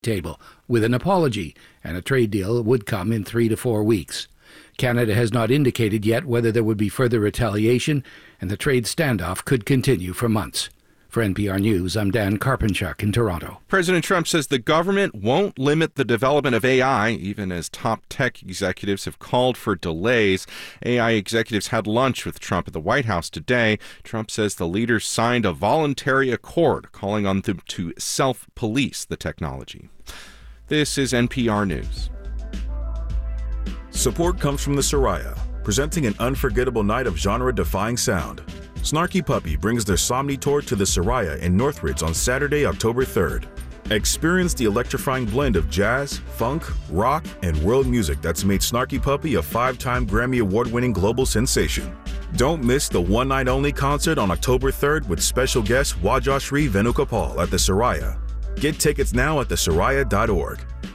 table with an apology, and a trade deal would come in 3 to 4 weeks. Canada has not indicated yet whether there would be further retaliation, and the trade standoff could continue for months. For NPR News, I'm Dan Karpenchuk in Toronto. President Trump says the government won't limit the development of AI, even as top tech executives have called for delays. AI executives had lunch with Trump at the White House today. Trump says the leaders signed a voluntary accord calling on them to self-police the technology. This is NPR News. Support comes from the Soraya, presenting an unforgettable night of genre-defying sound. Snarky Puppy brings their Somni Tour to the Soraya in Northridge on Saturday, October 3rd. Experience the electrifying blend of jazz, funk, rock, and world music that's made Snarky Puppy a 5-time Grammy Award-winning global sensation. Don't miss the one-night-only concert on October 3rd with special guest Wajashri Venugopal at the Soraya. Get tickets now at thesoraya.org.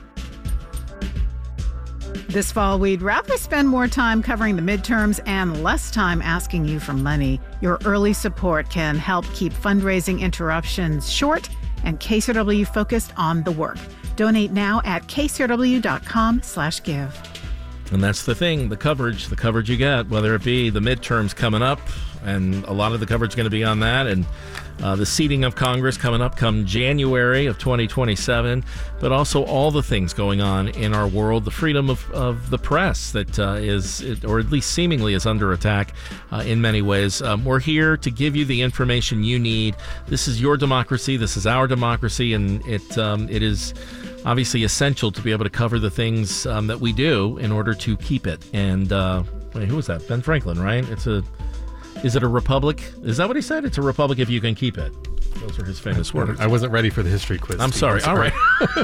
This fall, we'd rather spend more time covering the midterms and less time asking you for money. Your early support can help keep fundraising interruptions short and KCRW focused on the work. Donate now at kcrw.com/give. And that's the thing, the coverage you get, whether it be the midterms coming up, and a lot of the coverage is going to be on that, and the seating of Congress coming up come January of 2027, but also all the things going on in our world, the freedom of the press that is, or at least seemingly is under attack in many ways. We're here to give you the information you need. This is your democracy, this is our democracy, and it is obviously essential to be able to cover the things that we do in order to keep it. And wait, who was that? Ben Franklin, right? Is it a republic? Is that what he said? It's a republic if you can keep it. Those are his famous words. I wasn't ready for the history quiz. I'm sorry. All right.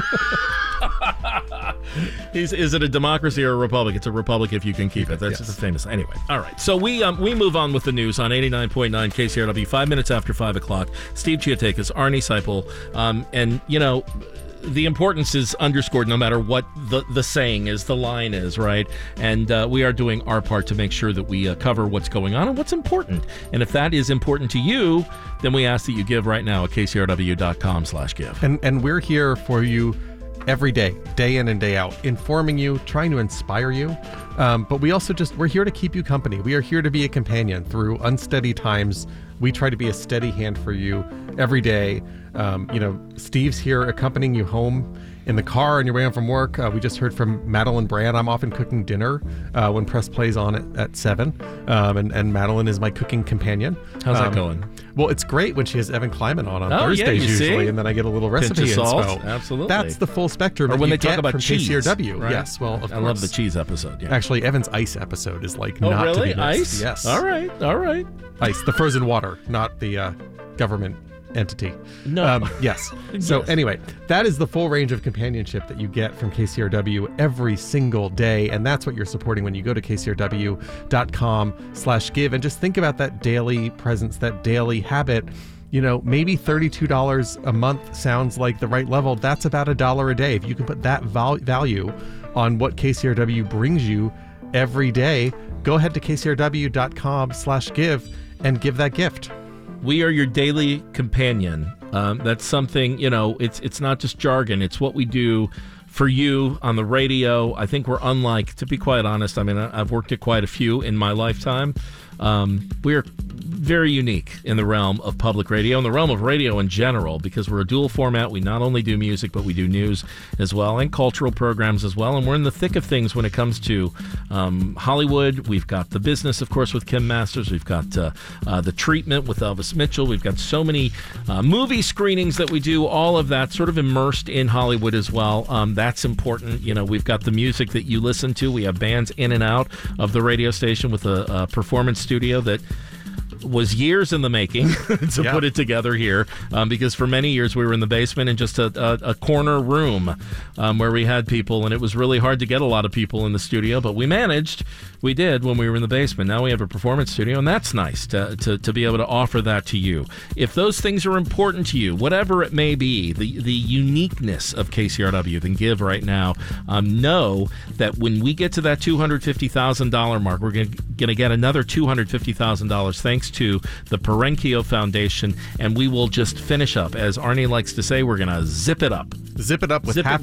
Is it a democracy or a republic? It's a republic if you can keep it. That's just famous. Anyway, all right. So we move on with the news on 89.9 KCRW, 5 minutes after 5 o'clock. Steve Chiotakis, Arnie Seipel, and, you know, the importance is underscored no matter what the saying is, the line is, right? And we are doing our part to make sure that we cover what's going on and what's important. And if that is important to you, then we ask that you give right now at kcrw.com/give. And we're here for you every day, day in and day out, informing you, trying to inspire you. But we also we're here to keep you company. We are here to be a companion through unsteady times. We try to be a steady hand for you every day. Steve's here accompanying you home in the car on your way home from work. We just heard from Madeline Brand. I'm often cooking dinner when Press Play's on at 7. And Madeline is my cooking companion. How's that going? Well, it's great when she has Evan Kleiman on Thursdays usually, and then I get a little recipe inspo. Absolutely. That's the full spectrum. Or when they talk about cheese, KCRW. Right? Yes, well, of course. I love the cheese episode. Yeah. Actually, Evan's ice episode is like not really? to be missed. Ice? Yes. All right. Ice, the frozen water, not the government entity. No. Yes. So anyway, that is the full range of companionship that you get from KCRW every single day. And that's what you're supporting when you go to kcrw.com/give. And just think about that daily presence, that daily habit. You know, maybe $32 a month sounds like the right level. That's about $1 a day. If you can put that value on what KCRW brings you every day, go ahead to kcrw.com/give and give that gift. We are your daily companion. That's something, it's not just jargon. It's what we do for you on the radio. I think we're unlike, to be quite honest. I mean, I've worked at quite a few in my lifetime. We're very unique in the realm of public radio, in the realm of radio in general, because we're a dual format. We not only do music, but we do news as well, and cultural programs as well. And we're in the thick of things when it comes to Hollywood. We've got the business, of course, with Kim Masters. We've got the treatment with Elvis Mitchell. We've got so many movie screenings that we do, all of that sort of immersed in Hollywood as well. That's important. We've got the music that you listen to. We have bands in and out of the radio station with a performance studio that was years in the making to put it together here, because for many years we were in the basement in just a corner room where we had people, and it was really hard to get a lot of people in the studio, but we managed. We did when we were in the basement. Now we have a performance studio, and that's nice to be able to offer that to you. If those things are important to you, whatever it may be, the uniqueness of KCRW, then give right now. Know that when we get to that $250,000 mark, we're going to going to get another $250,000 thanks to the Perenkio Foundation, and we will just finish up. As Arnie likes to say, we're going to zip it up. Zip it up with half